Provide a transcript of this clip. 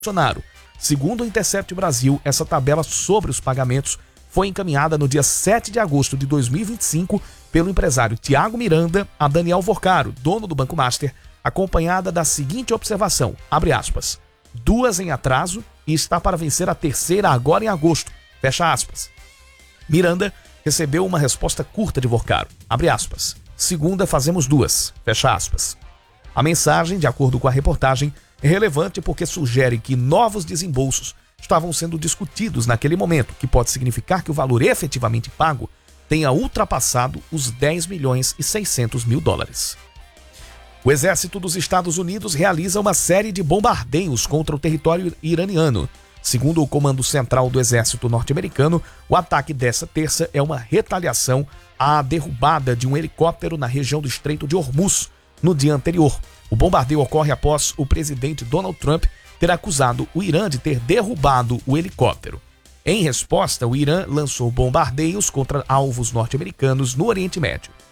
Bolsonaro. Segundo o Intercept Brasil, essa tabela sobre os pagamentos foi encaminhada no dia 7 de agosto de 2025 pelo empresário Tiago Miranda a Daniel Vorcaro, dono do Banco Master, acompanhada da seguinte observação, abre aspas, 2 em atraso e está para vencer a terceira agora em agosto, fecha aspas. Miranda recebeu uma resposta curta de Vorcaro, abre aspas, segunda fazemos 2, fecha aspas. A mensagem, de acordo com a reportagem, é relevante porque sugere que novos desembolsos estavam sendo discutidos naquele momento, que pode significar que o valor efetivamente pago tenha ultrapassado os 10 milhões e 600 mil dólares. O exército dos Estados Unidos realiza uma série de bombardeios contra o território iraniano. Segundo o Comando Central do Exército Norte-Americano, o ataque dessa terça é uma retaliação à derrubada de um helicóptero na região do Estreito de Hormuz no dia anterior. O bombardeio ocorre após o presidente Donald Trump ter acusado o Irã de ter derrubado o helicóptero. Em resposta, o Irã lançou bombardeios contra alvos norte-americanos no Oriente Médio.